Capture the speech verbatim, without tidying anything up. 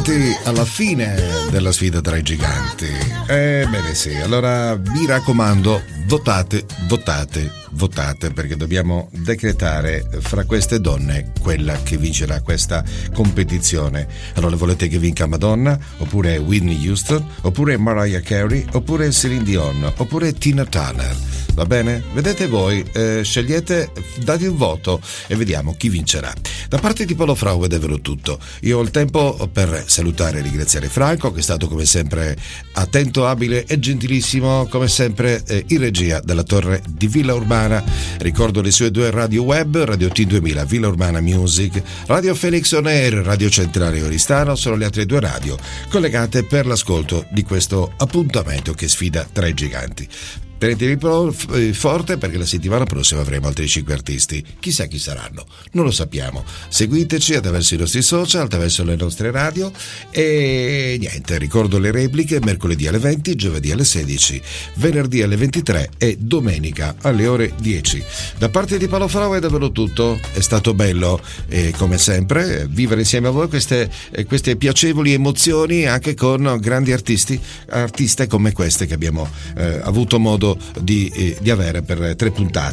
arrivati alla fine della sfida tra i giganti. Ebbene sì, allora mi raccomando, votate, votate, votate, perché dobbiamo decretare fra queste donne quella che vincerà questa competizione. Allora, volete che vinca Madonna, oppure Whitney Houston, oppure Mariah Carey, oppure Celine Dion, oppure Tina Turner? Va bene? Vedete voi, eh, scegliete, date un voto e vediamo chi vincerà. Da parte di Paolo Frau è davvero tutto. Io ho il tempo per salutare e ringraziare Franco, che è stato come sempre attento, abile e gentilissimo, come sempre eh, in regia della torre di Villa Urbana. Ricordo le sue due radio web, Radio T duemila, Villa Urbana Music, Radio Felix On Air, Radio Centrale Oristano, sono le altre due radio collegate per l'ascolto di questo appuntamento che sfida tra i giganti. Tenetevi forte, perché la settimana prossima avremo altri cinque artisti. Chissà chi saranno, non lo sappiamo. Seguiteci attraverso i nostri social, attraverso le nostre radio e niente, ricordo le repliche mercoledì alle venti, giovedì alle sedici, venerdì alle ventitré e domenica alle ore dieci. Da parte di Paolo Frau è davvero tutto, è stato bello e come sempre vivere insieme a voi queste, queste piacevoli emozioni anche con grandi artisti, artiste come queste che abbiamo eh, avuto modo Di, eh, di avere per tre puntate.